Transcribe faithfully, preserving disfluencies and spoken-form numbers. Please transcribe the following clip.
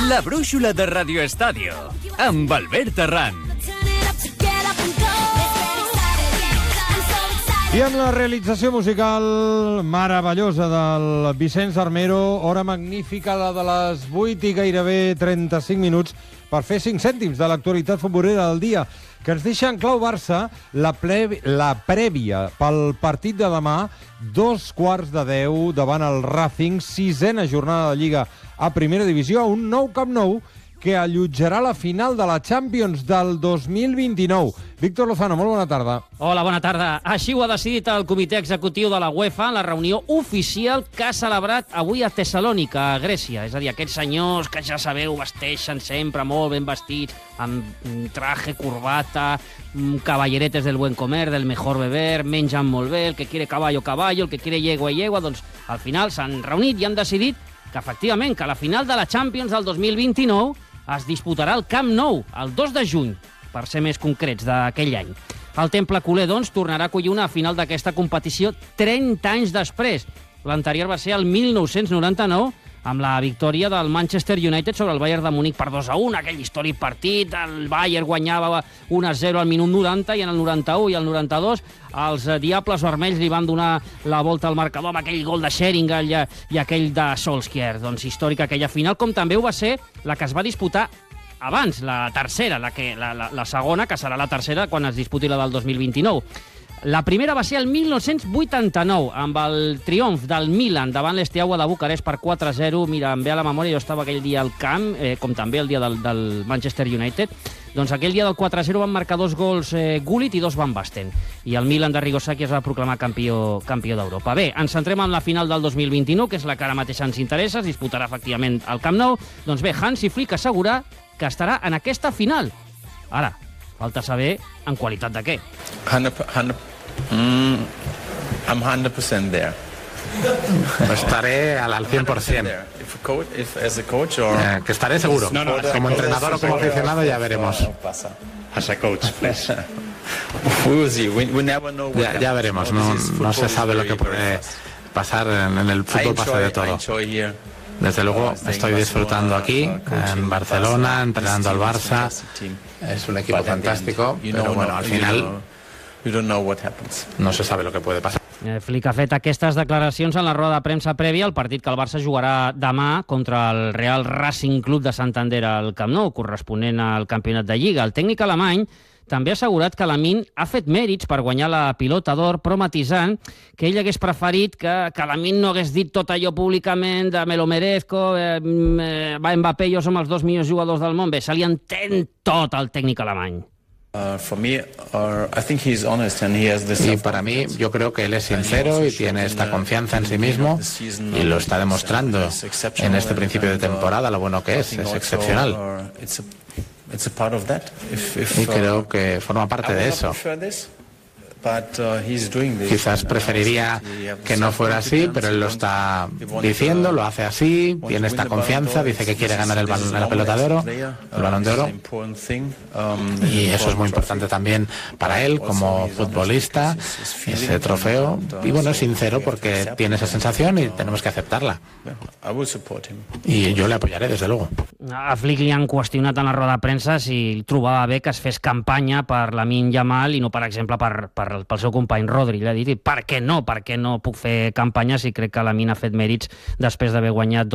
La brúixola de Radio Estadio, amb Albert Arran. I amb la realització musical meravellosa del Vicenç Armero, hora magnífica, la de les vuit i gairebé trenta-cinc minuts, per fer cinc cèntims de l'actualitat futbolera del dia, que ens deixa en clau Barça la, ple... la prèvia pel partit de demà, dos quarts de deu davant el Racing, sisena jornada de Lliga a Primera Divisió, a un nou Camp Nou que allotjarà la final de la Champions del dos mil vint-i-nou. Víctor Lozano, molt bona tarda. Hola, bona tarda. Així ho ha decidit el comitè executiu de la UEFA en la reunió oficial que ha celebrat avui a Tessalònica, a Grècia. És a dir, aquests senyors que ja sabeu vesteixen sempre molt ben vestits, amb traje, corbata, caballeretes del buen comer, del mejor beber, mengen molt bé, el que quiere caballo, caballo, el que quiere yegua, yegua. Doncs al final s'han reunit i han decidit que efectivament que la final de la Champions del dos mil vint-i-nou es disputarà al Camp Nou, el dos de juny, per ser més concrets, d'aquell any. El Temple Culer, doncs, tornarà a acollir una final d'aquesta competició trenta anys després. L'anterior va ser el mil nou-cents noranta-nou, amb la victòria del Manchester United sobre el Bayern de Múnich per dos a un, aquell històric partit. El Bayern guanyava un a zero al minut noranta i en el noranta-u i el noranta-dos els Diables Vermells li van donar la volta al marcador amb aquell gol de Sheringham i, i aquell de Solskjaer. Doncs històrica aquella final, com també ho va ser la que es va disputar abans, la tercera, la, que, la, la, la segona, que serà la tercera quan es disputi la del dos mil vint-i-nou. La primera va ser el mil nou-cents vuitanta-nou, amb el triomf del Milan davant l'Esteaua de Bucarest per quatre a zero. Mira, em ve a la memòria, jo estava aquell dia al camp, eh, com també el dia del, del Manchester United. Doncs aquell dia del quatre a zero van marcar dos gols eh, Gullit i dos Van Basten. I el Milan d'Arrigo Sacchi es va proclamar campió, campió d'Europa. Bé, ens centrem en la final del dos mil vint-i-nou, que és la que ara mateix ens interessa, es disputarà efectivament al Camp Nou. Doncs bé, Hansi Flick assegura que estarà en aquesta final. Ara, falta saber en qualitat de què. one hundred Mm, I'm one hundred percent there. Estaré al, al cien por ciento. If coach, if as a coach or... eh, que estaré seguro. No, no, como entrenador o como aficionado ya veremos. As a coach, please. We will see. We, we never know what Ya, ya veremos. No, no se sabe lo que puede pasar en, en el fútbol, pasa de todo. Desde luego estoy disfrutando aquí, en Barcelona, entrenando al Barça. Es un equipo fantástico, pero bueno, al final no se sabe lo que puede pasar. Flick ha fet aquestes declaracions en la roda de premsa prèvia al partit que el Barça jugarà demà contra el Real Racing Club de Santander al Camp Nou, corresponent al campionat de Lliga. El tècnic alemany també ha assegurat que Lamine ha fet mèrits per guanyar la pilota d'or, però matisant que ell hagués preferit que, que Lamine no hagués dit tot allò públicament de me lo merezco, eh, Mbappé i jo som els dos millors jugadors del món. Bé, se li entén tot al tècnic alemany. Uh, for me, uh, I think he's honest and he has this. Y para mí, yo creo que él es sincero y tiene esta confianza en sí mismo y lo está demostrando en este principio de temporada, lo bueno que es, es excepcional. Y creo que forma parte de eso. Quizás preferiría que no fuera así, pero él lo está diciendo, lo hace así, tiene esta confianza, dice que quiere ganar el balón, la pelota de oro, el balón de oro, y eso es muy importante también para él como futbolista, ese trofeo, y bueno, es sincero porque tiene esa sensación y tenemos que aceptarla. Y yo le apoyaré, desde luego. A Flick li han qüestionat en la roda de premsa si trobava bé que es fes campanya per Lamine Yamal i no, per exemple, per, per pel seu company Rodri. Li ha dit, per què no? Per què no puc fer campanya si crec que Lamine ha fet mèrits després d'haver guanyat dos